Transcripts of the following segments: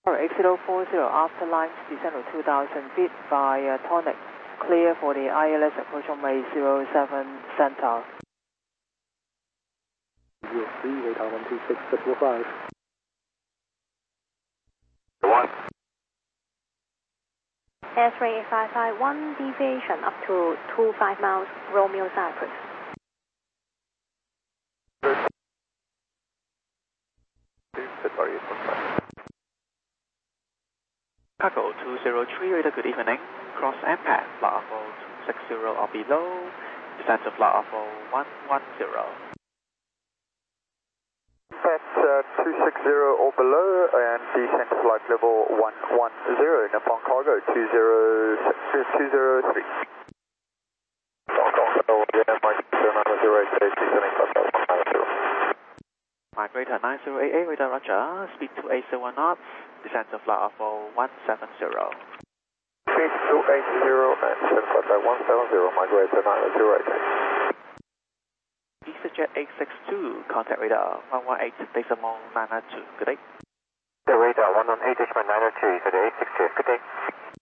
8040 after lines descend to 2000 feet via Tonic. Clear for the ILS approach runway 07 center. UFC, radar 126.45. 1. S-Ray 551, deviation up to 25 miles, Romeo Cyprus. Cargo 203, radar good evening. Cross MPAD, flight level 260 or below. Descent to flight level 110. That's 260 or below and descent flight level 110. Nippon Cargo 203. Migrator 9088, radar roger. Speed 280 knots. Descent to flight level 170. Speed 280 and descent flight level 170. Migrator 9088. EasterJet 862, contact radar 118.902. Good day. The radar 118.902 for the 862. Good day.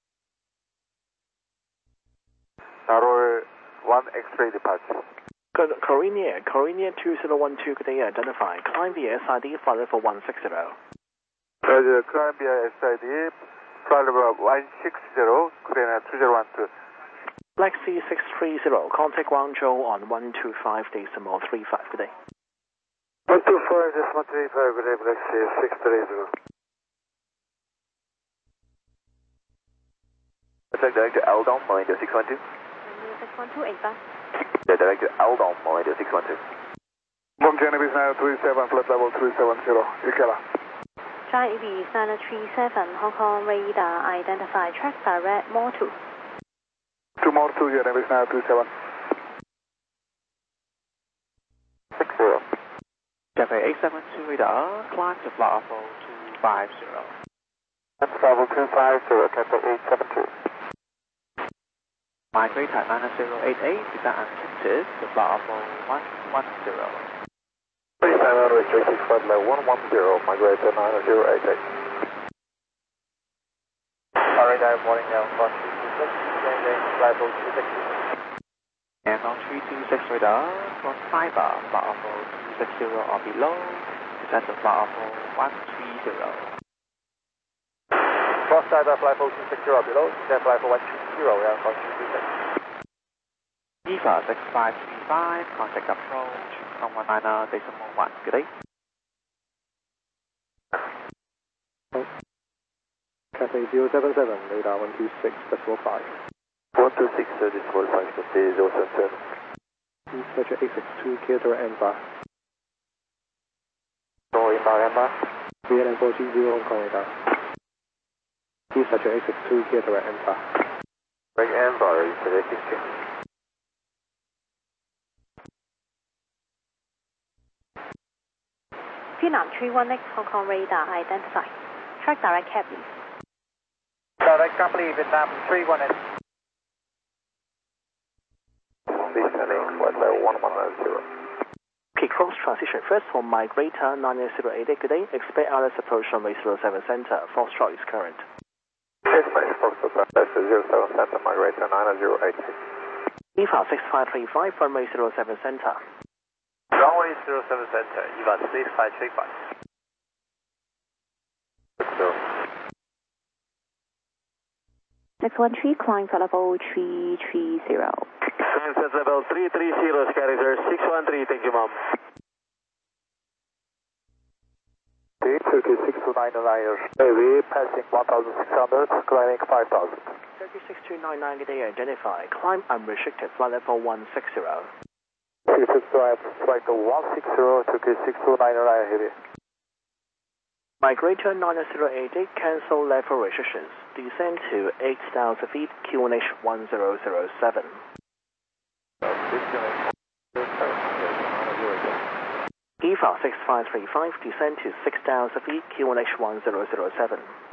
Narrow 1 X-ray departure. Corinia 2012, good day, identify. Climb via SID, flight level 160. Roger, climb via SID, flight level 160, Korean 2012. Black Sea 630, contact Guangzhou on 125.35, good day. 125.35, good day, Black Sea 630. Direct to Eldon, Malaysia 612. 612, 8 bus. Direct to Eldon, Malaysia 612. From Genevieve 937, flight level 370, Ikela. Genevieve 937, Hong Kong radar, identify, track direct, more 2. 2 more 2, Genevieve 937. 60. Cafe 872 radar, climb to flight level 250. That's level 250, Cafe 872. Migrator 9088, descent untinted to flight level 110. Please stand on restricted flight level 110, Migrator 9088. Radar warning now, 4226, flight level 260. And on 326 radar, cross fiber, flight level 260 or below, descent to flight level 130. Cross fiber, flight level 260 or below, descent flight level 130, around 4226. EVA 6535, contact approach, number 9.1. Good day. Cafe 077, radar 126.45. 126, this 45, Cafe 077. EasterJet 862, clear direct Emba. Sorry, Emba. VLN 4G 0 Hong Kong radar. EasterJet 862, clear direct Emba. Bring Emba, EasterJet 862. Vietnam 31X, Hong Kong radar, identify, track direct cab, please. Direct company, Vietnam 31X. Descending flight level 1190. Peak cross transition first for Migrator 9088, good day. Expect ILS approach runway 07 center, false choice current. Yes, mate, Foxtrot 07 center, Migrator 9088. EVA 6535, runway 07 center. Runway 07 center, EVA 6535. 613, climb for level 330. Sunset level 330, Skyracer 613, thank you, ma'am. Turkey 6299, heavy, passing 1600, climbing 5000. Turkey 6299, good day, identify. Climb unrestricted, flight level 160. Flight 160, Turkey 6299, heavy. Migrator 9088, cancel level restrictions. Descend to 8,000 feet, QNH 1007. EVA 6535, descend to 6,000 feet, QNH 1007.